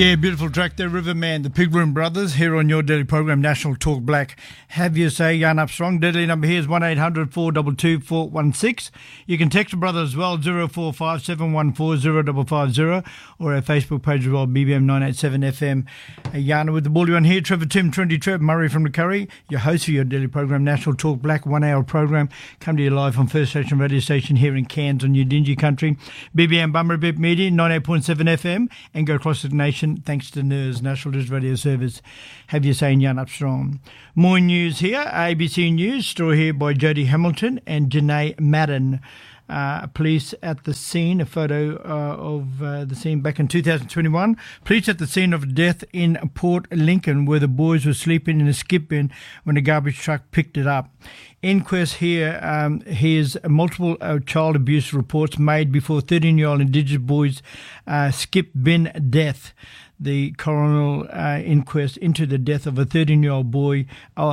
Yeah, beautiful track there, Riverman, the Pigram Brothers, here on your daily program, National Talk Black. Have you say, Yarn Up Strong. Deadly number here is 1-800-422-416. You can text the brother as well, 0457140550, or our Facebook page as well, BBM 987 FM. Yarn with the Baldy one here, Trevor Tim, Trinity Trev, Murray from the Curry, your host for your daily program, National Talk Black, 1 hour program. Come to you live on First Station Radio Station here in Cairns on your Dingy Country, BBM Bummerbip Media, 98.7 FM, and go across the nation thanks to NERS, National News Radio Service. Have you saying Yarn Up Strong. More news here, ABC News, story here by Jodie Hamilton and Janae Madden. Police at the scene, a photo of the scene back in 2021. Police at the scene of death in Port Lincoln, where the boys were sleeping in a skip bin when a garbage truck picked it up. Inquest here, here's multiple child abuse reports made before 13-year-old Indigenous boys' skip bin death. The coroner inquest into the death of a 13-year-old boy,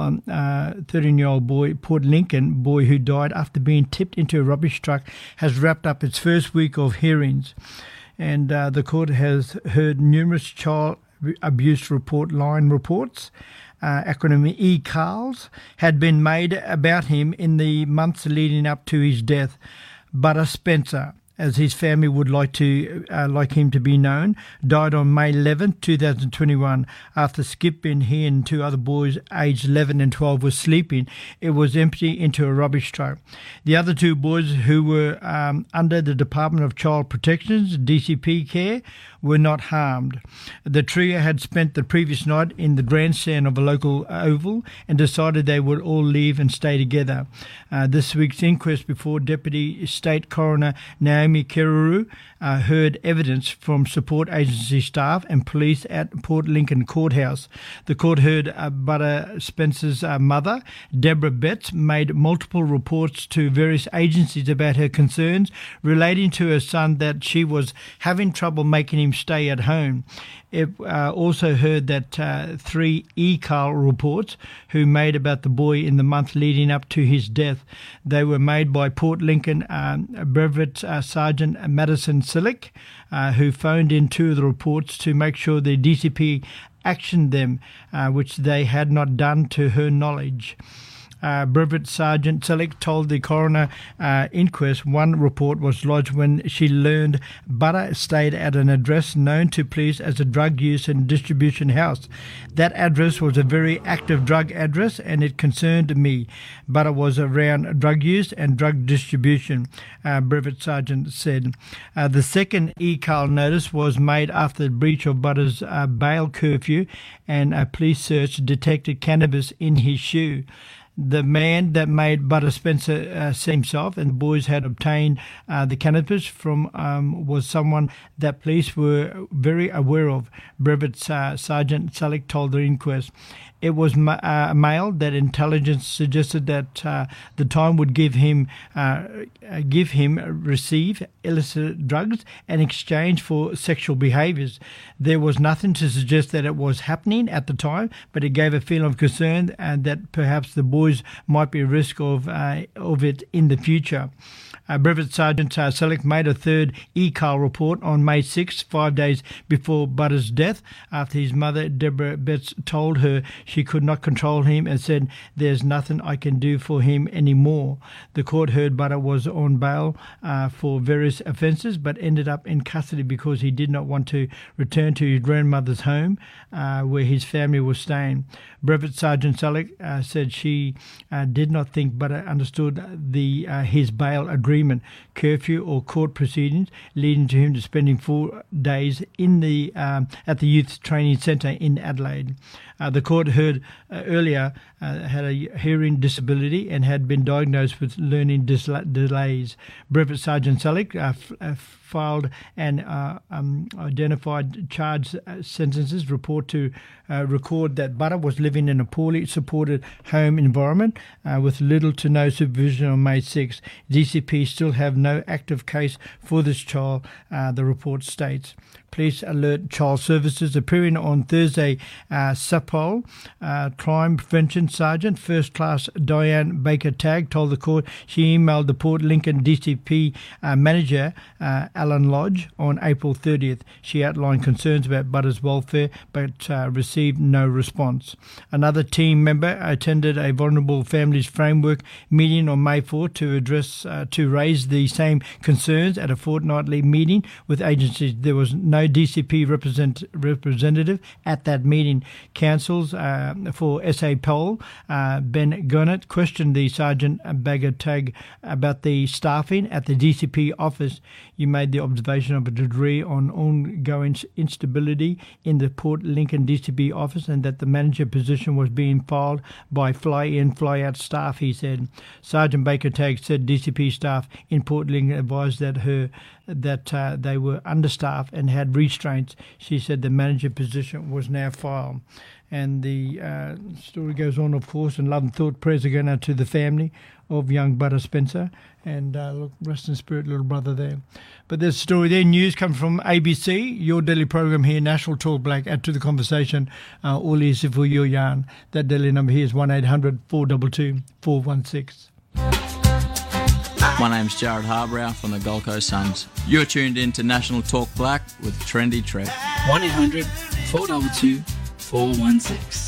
Port Lincoln boy who died after being tipped into a rubbish truck, has wrapped up its first week of hearings. And the court has heard numerous child abuse line reports, acronym ECALs, had been made about him in the months leading up to his death. Butter Spencer, as his family would like him to be known, died on May 11, 2021. After Skip bin, he and two other boys aged 11 and 12 were sleeping. It was empty into a rubbish truck. The other two boys, who were under the Department of Child Protection's DCP care, were not harmed. The trio had spent the previous night in the grandstand of a local oval and decided they would all leave and stay together. This week's inquest before Deputy State Coroner Naomi Keruru heard evidence from support agency staff and police at Port Lincoln Courthouse. The court heard Butter Spencer's mother, Deborah Betts, made multiple reports to various agencies about her concerns relating to her son, that she was having trouble making him stay at home. It also heard that 3 ECAL reports who made about the boy in the month leading up to his death. They were made by Port Lincoln Brevet Sergeant Madison Silic, who phoned in 2 of the reports to make sure the DCP actioned them, which they had not done to her knowledge. Brevet Sergeant Selick told the coroner inquest one report was lodged when she learned Butter stayed at an address known to police as a drug use and distribution house. That address was a very active drug address, and it concerned me. Butter was around drug use and drug distribution, Brevet Sergeant said. The second ECAL notice was made after the breach of Butter's bail curfew, and a police search detected cannabis in his shoe. The man that made Butter Spencer himself and the boys had obtained the cannabis from was someone that police were very aware of, Brevet Sergeant Salick told the inquest. It was a male that intelligence suggested that the time would receive illicit drugs in exchange for sexual behaviours. There was nothing to suggest that it was happening at the time, but it gave a feeling of concern and that perhaps the boys might be at risk of it in the future. Brevet Sergeant Selick made a third ECAL report on May 6, 5 days before Butter's death, after his mother, Deborah Betts, told her she could not control him and said, "There's nothing I can do for him anymore." The court heard Butter was on bail for various offences, but ended up in custody because he did not want to return to his grandmother's home where his family was staying. Brevet Sergeant Selick said she did not think Butter understood his bail agreement, curfew or court proceedings, leading to him to spending 4 days in at the Youth Training Centre in Adelaide. The court heard earlier had a hearing disability and had been diagnosed with learning delays. Brevet Sergeant Selick filed an identified charge sentences report to record that Butter was living in a poorly supported home environment with little to no supervision on May 6. DCP still have no active case for this child, the report states. Police alert child services appearing on Thursday. SAPOL, Crime Prevention Sergeant First Class Diane Baker Tagg told the court she emailed the Port Lincoln DCP manager Alan Lodge on April 30th. She outlined concerns about Butta's welfare but received no response. Another team member attended a Vulnerable Families Framework meeting on May 4 to raise the same concerns at a fortnightly meeting with agencies. There was no DCP representative at that meeting. Councils for SA Pol, Ben Gurnett, questioned the Sergeant Bagatag about the staffing at the DCP office. You made the observation of a degree on ongoing instability in the Port Lincoln DCP office and that the manager position was being filed by fly-in, fly-out staff, he said. Sergeant Bagatag said DCP staff in Port Lincoln advised that they were understaffed and had restraints. She said the manager position was now filed. And the story goes on, of course, and love and thought prayers are going out to the family of young Butta Spencer. And look, rest in spirit, little brother there. But there's a story there. News comes from ABC, your daily program here, National Talk Black. Add to the conversation, all ears for your yarn. That daily number here is 1-800-422-416. My name's Jared Harbrow from the Gold Coast Suns. You're tuned in to National Talk Black with Trendy Trev. 1-800-422-416.